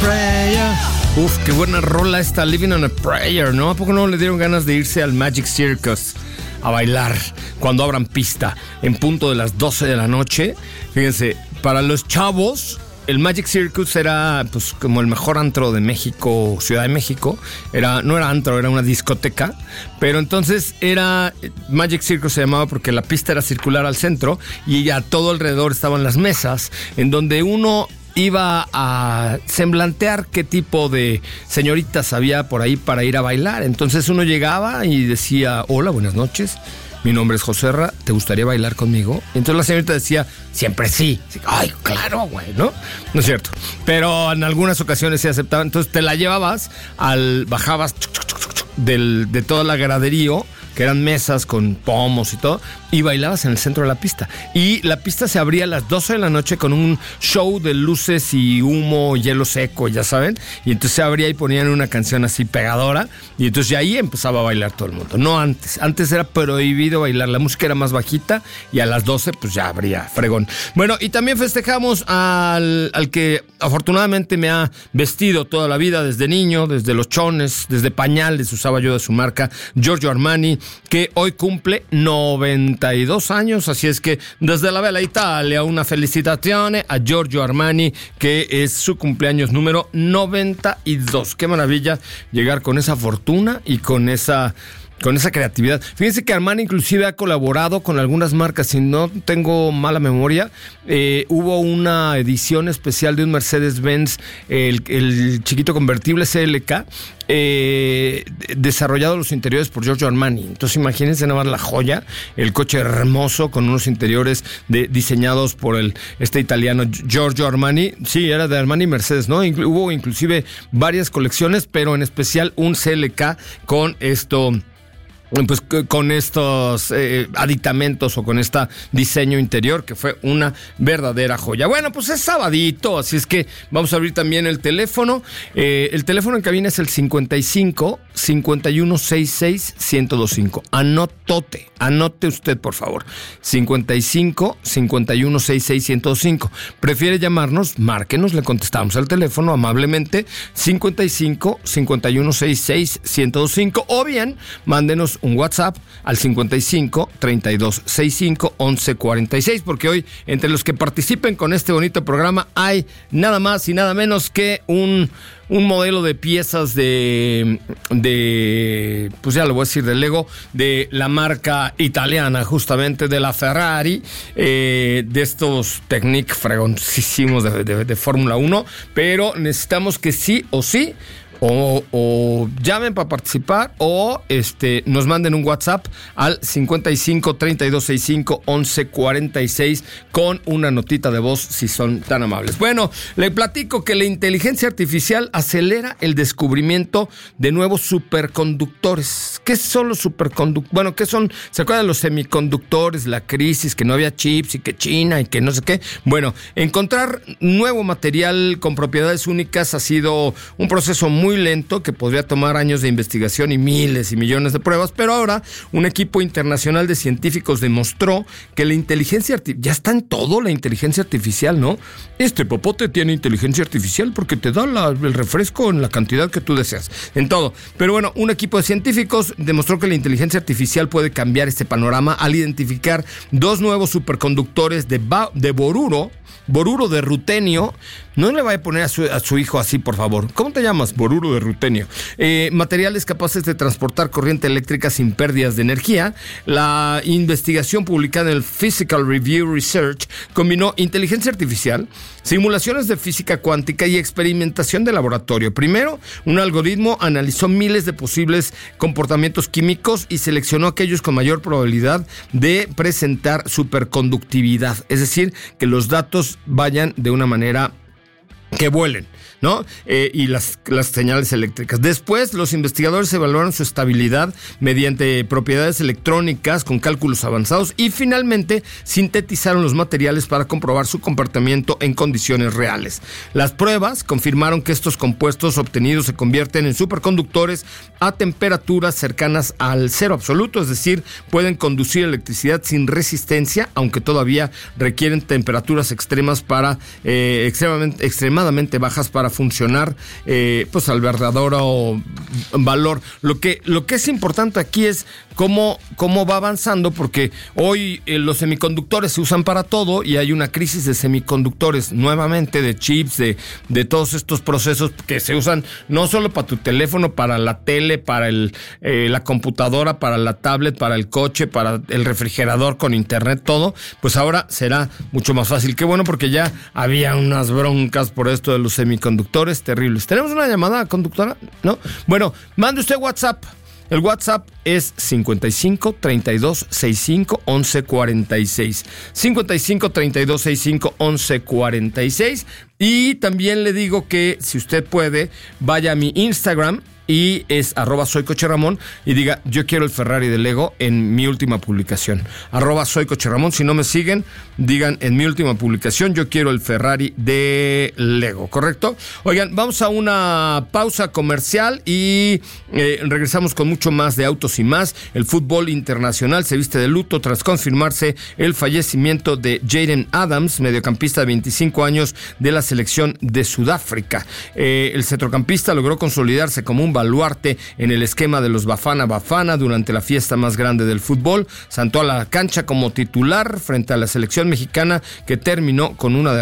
prayer. Uf, qué buena rola esta, Living on a Prayer, ¿no? ¿A poco no le dieron ganas de irse al Magic Circus a bailar cuando abran pista en punto de las 12 de la noche? Fíjense, para los chavos, el Magic Circus era pues como el mejor antro de México, Ciudad de México. No era antro, era una discoteca. Pero entonces Magic Circus se llamaba porque la pista era circular al centro y a todo alrededor estaban las mesas en donde uno iba a semblantear qué tipo de señoritas había por ahí para ir a bailar. Entonces uno llegaba y decía: hola, buenas noches, mi nombre es Joserra, ¿te gustaría bailar conmigo? Y entonces la señorita decía: siempre sí. Ay, claro, güey, ¿no? No es cierto. Pero en algunas ocasiones se aceptaba. Entonces te la llevabas, bajabas de todo el graderío, que eran mesas con pomos y todo, y bailabas en el centro de la pista. Y la pista se abría a las 12 de la noche con un show de luces y humo, hielo seco, ya saben. Y entonces se abría y ponían una canción así pegadora, y entonces de ahí empezaba a bailar todo el mundo. No antes. Antes era prohibido bailar, la música era más bajita, y a las 12 pues ya habría fregón. Bueno, y también festejamos al que afortunadamente me ha vestido toda la vida, desde niño, desde los chones, desde pañales usaba yo de su marca, Giorgio Armani, que hoy cumple 92 años, así es que desde la Bella Italia una felicitazione a Giorgio Armani, que es su cumpleaños número 92. Qué maravilla llegar con esa fortuna y con esa creatividad. Fíjense que Armani inclusive ha colaborado con algunas marcas, si no tengo mala memoria. Hubo una edición especial de un Mercedes-Benz, el chiquito convertible CLK, desarrollado los interiores por Giorgio Armani. Entonces imagínense nada más la joya, el coche hermoso con unos interiores diseñados por este italiano Giorgio Armani. Sí, era de Armani Mercedes, ¿no? Hubo inclusive varias colecciones, pero en especial un CLK con pues con estos aditamentos o con este diseño interior que fue una verdadera joya. Bueno, pues es sabadito, así es que vamos a abrir también el teléfono. El teléfono en cabina es el 55 51 66 1025. Anote usted, por favor. 55 51 66 1025. ¿Prefiere llamarnos? Márquenos, le contestamos al teléfono amablemente. 55 51 66 1025. O bien, mándenos un WhatsApp al 55 32 65 11 46, porque hoy entre los que participen con este bonito programa hay nada más y nada menos que un modelo de piezas de pues ya lo voy a decir, de Lego, de la marca italiana, justamente de la Ferrari, de estos Technic fregoncísimos de Fórmula 1, pero necesitamos que sí o sí o llamen para participar o nos manden un WhatsApp al 55 32 65 11 46 con una notita de voz si son tan amables. Bueno, le platico que la inteligencia artificial acelera el descubrimiento de nuevos superconductores. ¿Qué son los superconductores? Bueno, ¿qué son? ¿Se acuerdan de los semiconductores, la crisis, que no había chips y que China y que no sé qué? Bueno, encontrar nuevo material con propiedades únicas ha sido un proceso muy lento que podría tomar años de investigación y miles y millones de pruebas, pero ahora un equipo internacional de científicos demostró que la inteligencia artificial, ya está en todo la inteligencia artificial, ¿no? Este popote tiene inteligencia artificial porque te da el refresco en la cantidad que tú deseas, en todo. Pero bueno, un equipo de científicos demostró que la inteligencia artificial puede cambiar este panorama al identificar dos nuevos superconductores de boruro de rutenio. No le vaya a poner a su hijo así, por favor. ¿Cómo te llamas? Boruro de rutenio. Materiales capaces de transportar corriente eléctrica sin pérdidas de energía. La investigación publicada en el Physical Review Research combinó inteligencia artificial, simulaciones de física cuántica y experimentación de laboratorio. Primero, un algoritmo analizó miles de posibles comportamientos químicos y seleccionó aquellos con mayor probabilidad de presentar superconductividad. Es decir, que los datos vayan de una manera que vuelen, ¿no? Y las señales eléctricas. Después, los investigadores evaluaron su estabilidad mediante propiedades electrónicas con cálculos avanzados y finalmente sintetizaron los materiales para comprobar su comportamiento en condiciones reales. Las pruebas confirmaron que estos compuestos obtenidos se convierten en superconductores a temperaturas cercanas al cero absoluto, es decir, pueden conducir electricidad sin resistencia, aunque todavía requieren temperaturas extremas para extremadamente extremadamente bajas para funcionar pues al verdadero valor. Lo que es importante aquí es cómo va avanzando, porque hoy los semiconductores se usan para todo y hay una crisis de semiconductores nuevamente, de chips, de todos estos procesos que se usan no solo para tu teléfono, para la tele, para la computadora, para la tablet, para el coche, para el refrigerador con internet, todo, pues ahora será mucho más fácil. Qué bueno, porque ya había unas broncas por esto de los semiconductores terribles. ¿Tenemos una llamada, conductora? ¿No? Bueno, mande usted WhatsApp. El WhatsApp es 55 32 65 11 46. 55 32 65 11 46. Y también le digo que si usted puede, vaya a mi Instagram, y es @soycocheramón, y diga: yo quiero el Ferrari de Lego en mi última publicación. @soycocheramón. Si no me siguen, digan: en mi última publicación yo quiero el Ferrari de Lego, ¿correcto? Oigan, vamos a una pausa comercial y regresamos con mucho más de Autos y Más. El fútbol internacional se viste de luto tras confirmarse el fallecimiento de Jaden Adams, mediocampista de 25 años de la selección de Sudáfrica. El centrocampista logró consolidarse como un baluarte en el esquema de los Bafana Bafana durante la fiesta más grande del fútbol. Saltó a la cancha como titular frente a la selección mexicana, que terminó con una